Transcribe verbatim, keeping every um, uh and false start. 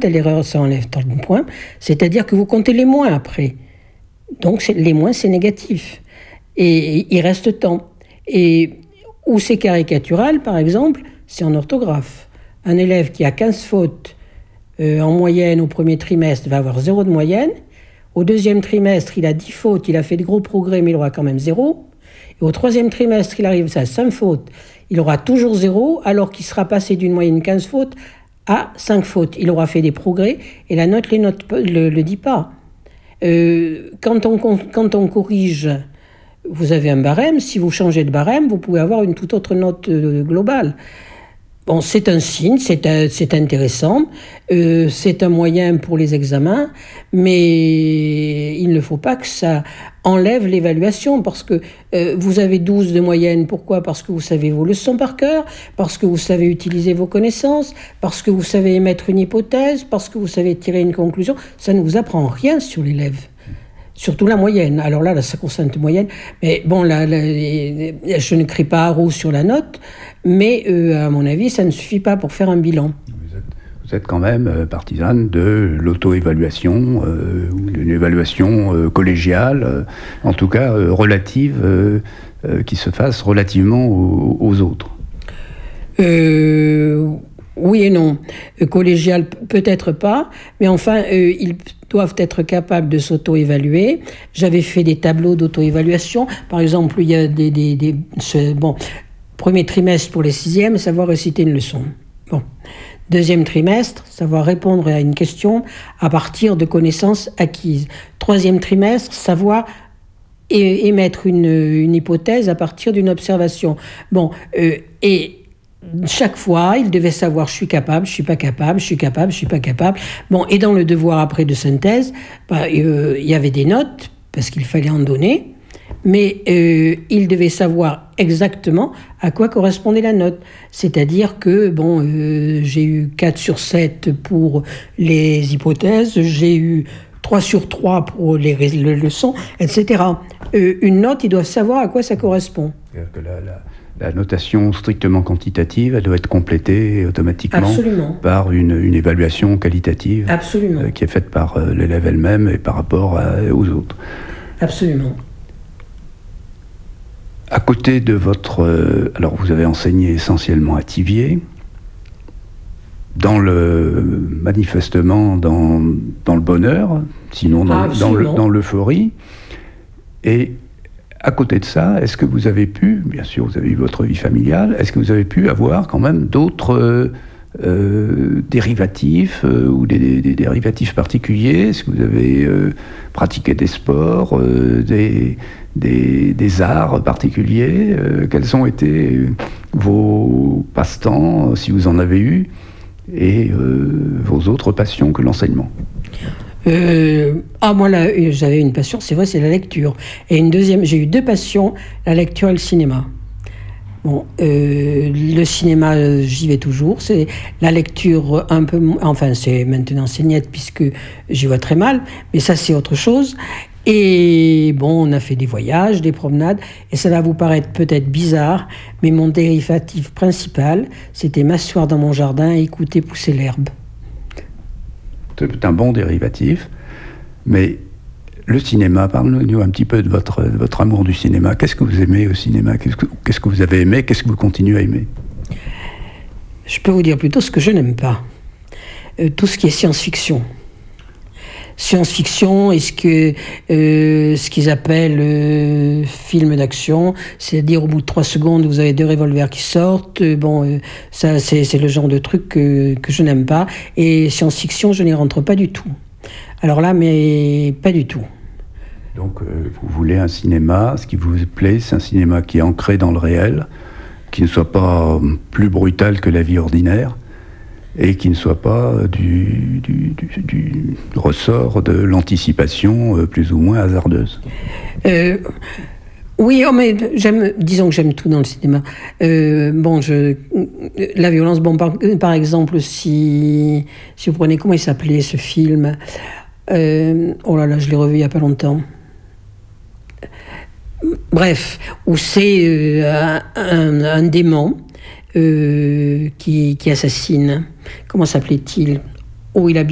telle erreur, ça enlève tant de points. C'est-à-dire que vous comptez les moins après. Donc c'est, les moins, c'est négatif. Et il reste tant. Et où c'est caricatural, par exemple, c'est en orthographe. Un élève qui a quinze fautes euh, en moyenne au premier trimestre va avoir zéro de moyenne. Au deuxième trimestre, il a dix fautes, il a fait de gros progrès, mais il aura quand même zéro. Et au troisième trimestre, il arrive à cinq fautes, il aura toujours zéro, alors qu'il sera passé d'une moyenne quinze fautes à cinq fautes. Il aura fait des progrès, et la note ne le, le dit pas. Euh, quand, on, quand on corrige, vous avez un barème. Si vous changez de barème, vous pouvez avoir une toute autre note euh, globale. Bon, c'est un signe, c'est, un, c'est intéressant, euh, c'est un moyen pour les examens, mais il ne faut pas que ça enlève l'évaluation, parce que euh, vous avez douze de moyenne. Pourquoi ? Parce que vous savez vos leçons par cœur, parce que vous savez utiliser vos connaissances, parce que vous savez émettre une hypothèse, parce que vous savez tirer une conclusion. Ça ne vous apprend rien sur l'élève. Surtout la moyenne. Alors là, la sacro-sainte moyenne. Mais bon, là, là, je ne crie pas à roue sur la note, mais euh, à mon avis, ça ne suffit pas pour faire un bilan. Vous êtes, vous êtes quand même euh, partisane de l'auto-évaluation, euh, ou d'une évaluation euh, collégiale, euh, en tout cas euh, relative, euh, euh, qui se fasse relativement aux, aux autres. Euh, oui et non. Euh, collégial, peut-être pas, mais enfin, euh, ils doivent être capables de s'auto-évaluer. J'avais fait des tableaux d'auto-évaluation. Par exemple, il y a des... des, des ce, bon, premier trimestre pour les sixièmes, savoir réciter une leçon. Bon. Deuxième trimestre, savoir répondre à une question à partir de connaissances acquises. Troisième trimestre, savoir é- émettre une, une hypothèse à partir d'une observation. Bon, euh, et chaque fois, il devait savoir je suis capable, je suis pas capable, je suis capable, je suis pas capable. Bon, et dans le devoir après de synthèse, bah, euh, il y avait des notes parce qu'il fallait en donner, mais euh, il devait savoir exactement à quoi correspondait la note. C'est-à-dire que bon, euh, j'ai eu quatre sur sept pour les hypothèses, j'ai eu trois sur trois pour les, les leçons, et cetera. Euh, une note, ils doivent savoir à quoi ça correspond. C'est-à-dire que la, la... La notation strictement quantitative, elle doit être complétée automatiquement Absolument. par une, une évaluation qualitative. Absolument. Euh, qui est faite par euh, l'élève elle-même et par rapport à, aux autres. Absolument. À côté de votre... Euh, alors, vous avez enseigné essentiellement à Thiviers, dans le, manifestement dans, dans le bonheur, sinon dans, dans, le, dans l'euphorie. Et à côté de ça, est-ce que vous avez pu, bien sûr vous avez eu votre vie familiale, est-ce que vous avez pu avoir quand même d'autres euh, euh, dérivatifs euh, ou des, des, des dérivatifs particuliers ? Est-ce que vous avez euh, pratiqué des sports, euh, des, des, des arts particuliers ? euh, Quels ont été vos passe-temps, si vous en avez eu, et euh, vos autres passions que l'enseignement ? Euh, ah, moi, là, j'avais une passion, c'est vrai, c'est la lecture. Et une deuxième, j'ai eu deux passions, la lecture et le cinéma. Bon, euh, le cinéma, j'y vais toujours. C'est la lecture un peu... Enfin, c'est maintenant c'est niette, puisque j'y vois très mal. Mais ça, c'est autre chose. Et bon, on a fait des voyages, des promenades. Et ça va vous paraître peut-être bizarre, mais mon dérivatif principal, c'était m'asseoir dans mon jardin et écouter pousser l'herbe. C'est un bon dérivatif, mais le cinéma, parlez-nous un petit peu de votre, de votre amour du cinéma. Qu'est-ce que vous aimez au cinéma ? Qu'est-ce que, qu'est-ce que vous avez aimé ? Qu'est-ce que vous continuez à aimer ? Je peux vous dire plutôt ce que je n'aime pas. Euh, tout ce qui est science-fiction. Science-fiction est ce, que, euh, ce qu'ils appellent euh, film d'action, c'est-à-dire au bout de trois secondes, vous avez deux revolvers qui sortent. Euh, bon, euh, ça, c'est, c'est le genre de truc que, que je n'aime pas. Et science-fiction, je n'y rentre pas du tout. Alors là, mais pas du tout. Donc, euh, vous voulez un cinéma, ce qui vous plaît, c'est un cinéma qui est ancré dans le réel, qui ne soit pas plus brutal que la vie ordinaire, et qui ne soit pas du, du, du, du ressort de l'anticipation euh, plus ou moins hasardeuse. Euh, oui, oh, mais j'aime, disons que j'aime tout dans le cinéma. Euh, bon, je, la violence, bon, par, par exemple, si, si vous prenez, comment il s'appelait ce film ? euh, Oh là là, je l'ai revu il n'y a pas longtemps. Bref, où c'est euh, un, un, un démon Euh, qui, qui assassine. Comment s'appelait-il ? Oh, il a